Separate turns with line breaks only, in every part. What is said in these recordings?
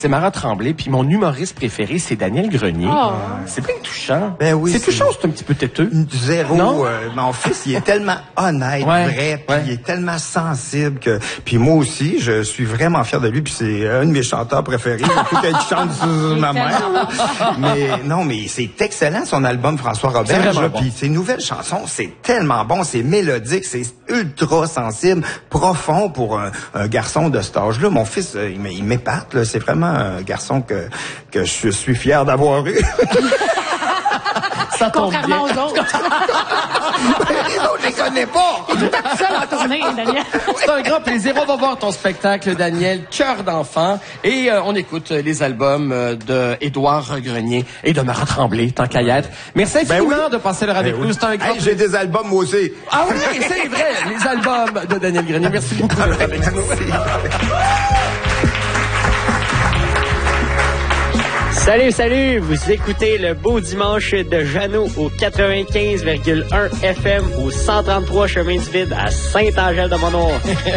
C'est Marat Tremblay, puis mon humoriste préféré, c'est Daniel Grenier.
Oh.
C'est bien touchant.
Ben oui.
C'est touchant, c'est un petit peu têteux.
Zéro.
Non?
Mon fils, il est tellement honnête, vrai, puis il est tellement sensible que... Puis moi aussi, je suis vraiment fier de lui, puis c'est un de mes chanteurs préférés. Il faut qu'il chante sur ma mère. Mais c'est excellent, son album François Robert.
Bon.
Puis ses nouvelles chansons, c'est tellement bon, c'est mélodique, c'est ultra sensible, profond pour un garçon de cet âge-là. Mon fils, il m'épate, là. C'est vraiment un garçon que je suis fier d'avoir eu.
Ça tombe bien.
Contrairement aux autres.
Je les connais pas.
Tout seul en tournée, Daniel.
C'est un grand plaisir. On va voir ton spectacle, Daniel, Cœur d'enfant. Et on écoute les albums de Édouard Grenier et de Marat Tremblay, tant qu'à y être. Merci infiniment de passer l'heure avec nous. C'est un grand
J'ai des albums, moi aussi.
Ah oui, c'est vrai, les albums de Daniel Grenier. Merci beaucoup d'être avec nous.
Salut, vous écoutez le beau dimanche de Jeannot au 95,1 FM au 133 chemin du Vide à Saint-Angèle-de-Mont-Noir.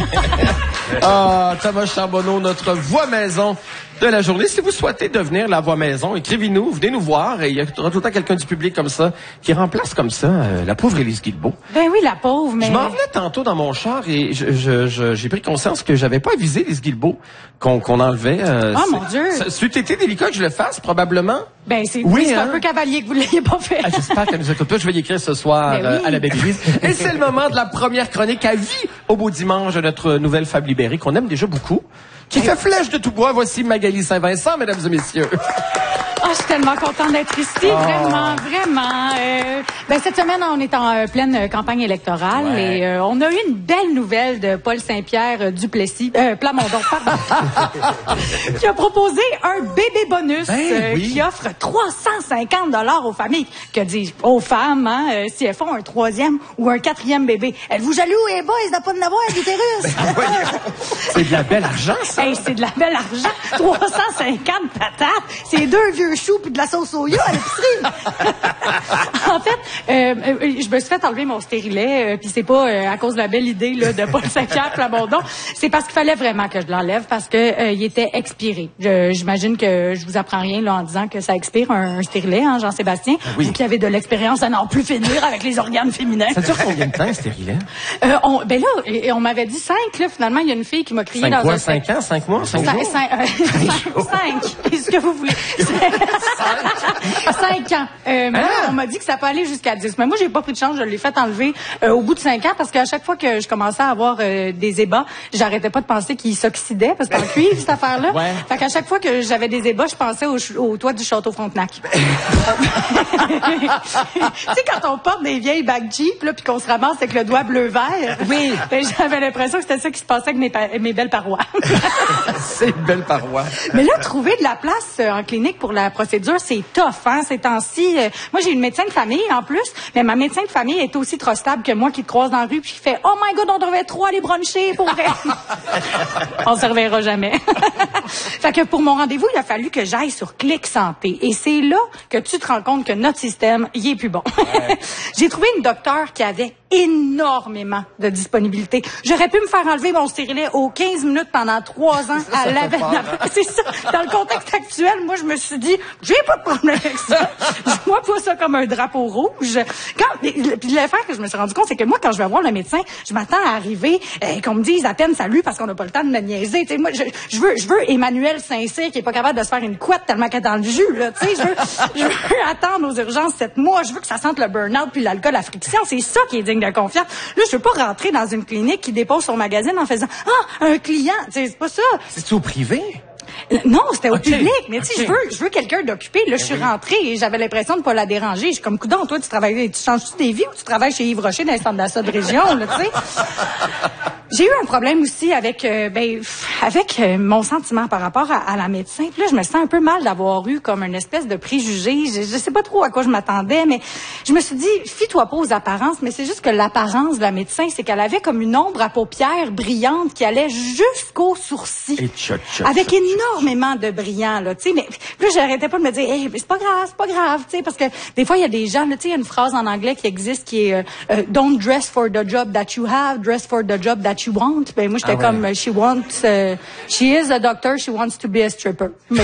Thomas Charbonneau, notre voix maison de la journée. Si vous souhaitez devenir la voix maison, écrivez-nous, venez nous voir. Et il y aura tout le temps quelqu'un du public comme ça qui remplace comme ça la pauvre Élise Guilbeault.
Ben oui, la pauvre, mais...
Je m'en venais tantôt dans mon char et j'ai pris conscience que j'avais pas avisé Élise Guilbeault qu'on enlevait.
Mon Dieu!
C'eût été délicat que je le fasse, probablement.
Ben c'est
Oui,
un peu cavalier que vous l'ayez pas fait.
J'espère qu'elle nous écoute pas. Je vais y écrire ce soir à la belle Élise. Et c'est le moment de la première chronique à vie au beau dimanche de notre nouvelle Fable libérée qu'on aime déjà beaucoup. Qui fait flèche de tout bois. Voici Magali Saint-Vincent, mesdames et messieurs.
Je suis tellement contente d'être ici, vraiment. Cette semaine, on est en pleine campagne électorale et on a eu une belle nouvelle de Paul Saint-Pierre Duplessis, Plamondon, pardon, qui a proposé un bébé bonus qui offre 350 $ aux familles. Que disent aux femmes, si elles font un 3e ou un 4e bébé. Êtes-vous jaloux, les boys, de pas en avoir d'utérus?
C'est de la belle argent, ça.
C'est de la belle argent. 350 patates. C'est 2 vieux choux puis de la sauce soya à l'épicerie. En fait, je me suis fait enlever mon stérilet, puis c'est pas à cause de la belle idée là, de Paul Saint-Pierre Plamondon. C'est parce qu'il fallait vraiment que je l'enlève parce que il était expiré. J'imagine que je vous apprends rien là, en disant que ça expire un stérilet, hein, Jean-Sébastien. Vous qui avez de l'expérience à n'en plus finir avec les organes féminins.
Ça dure combien de temps, un stérilet?
On m'avait dit 5, là. Finalement, il y a une fille qui m'a crié
5
dans
quoi,
un...
5 ans, 5 mois, 5 jours?
5. Est-ce que vous voulez? 5 ans. On m'a dit que ça peut aller jusqu'à 10. Mais moi, j'ai pas pris de chance. Je l'ai fait enlever au bout de 5 ans parce qu'à chaque fois que je commençais à avoir des ébats, j'arrêtais pas de penser qu'ils s'oxydaient parce que c'est en cuivre, cette affaire-là. Fait qu'à chaque fois que j'avais des ébats, je pensais au toit du Château Frontenac. Tu sais, quand on porte des vieilles bagues Jeep, là, puis qu'on se ramasse avec le doigt bleu-vert. Oui. J'avais l'impression que c'était ça qui se passait avec mes belles parois.
C'est une belle paroi.
Mais là, trouver de la place en clinique pour la procédure, c'est tough, hein, ces temps-ci. Moi, j'ai une médecin de famille, en plus, mais ma médecin de famille est aussi trop stable que moi qui te croise dans la rue puis qui fait « Oh my God, on devrait trop aller bruncher pour vrai! » On se reverra jamais. Fait que pour mon rendez-vous, il a fallu que j'aille sur Clic Santé. Et c'est là que tu te rends compte que notre système, il est plus bon. J'ai trouvé une docteure qui avait énormément de disponibilité. J'aurais pu me faire enlever mon stérilet aux 15 minutes pendant 3 ans à laver. C'est ça. Dans le contexte actuel, moi, je me suis dit, j'ai pas de problème avec ça. Je vois pas ça comme un drapeau rouge. Puis l'affaire que je me suis rendu compte, c'est que moi, quand je vais voir le médecin, je m'attends à arriver, qu'on me dise à peine salut parce qu'on n'a pas le temps de me niaiser. T'sais, moi, je veux Emmanuel Saint-Cyr qui est pas capable de se faire une couette tellement qu'elle est dans le jus, là. T'sais, je veux attendre aux urgences 7 mois. Je veux que ça sente le burn-out puis l'alcool à friction. C'est ça qui est digne de confiance. Là, je veux pas rentrer dans une clinique qui dépose son magazine en faisant un client. C'est pas ça.
C'est-tu au privé?
Non, c'était au public. Mais tu sais, je veux quelqu'un d'occupé. Là, je suis rentrée et j'avais l'impression de pas la déranger. Je suis comme, coudonc, toi, tu changes-tu des vies ou tu travailles chez Yves Rocher dans les centres d'achat de région, là, tu sais? J'ai eu un problème aussi avec mon sentiment par rapport à la médecin. Puis là, je me sens un peu mal d'avoir eu comme une espèce de préjugé. Je sais pas trop à quoi je m'attendais, mais je me suis dit, fie-toi pas aux apparences, mais c'est juste que l'apparence de la médecin, c'est qu'elle avait comme une ombre à paupières brillante qui allait jusqu'aux sourcils. Avec énormément de brillant, là, tu sais. Mais plus j'arrêtais pas de me dire, hey, c'est pas grave, tu sais, parce que des fois, il y a des gens, tu sais, il y a une phrase en anglais qui existe qui est Don't dress for the job that you have, dress for the job that she want? Ben, moi, j'étais comme, she is a doctor, she wants to be a stripper.